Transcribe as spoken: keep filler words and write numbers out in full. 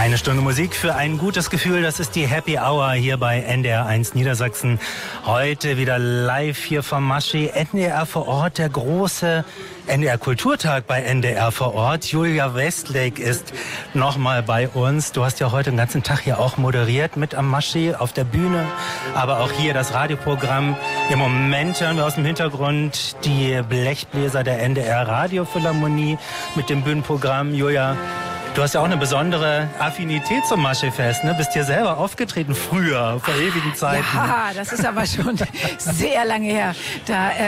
Eine Stunde Musik für ein gutes Gefühl, das ist die Happy Hour hier bei N D R eins Niedersachsen. Heute wieder live hier vom Maschi, N D R vor Ort, der große N D R Kulturtag bei N D R vor Ort. Julia Westlake ist nochmal bei uns. Du hast ja heute den ganzen Tag hier auch moderiert mit am Maschi auf der Bühne, aber auch hier das Radioprogramm. Im Moment hören wir aus dem Hintergrund die Blechbläser der N D R Radiophilharmonie mit dem Bühnenprogramm. Julia, du hast ja auch eine besondere Affinität zum Maschefest, ne? Bist hier selber aufgetreten früher, vor ewigen Zeiten. Ja, das ist aber schon sehr lange her. Da äh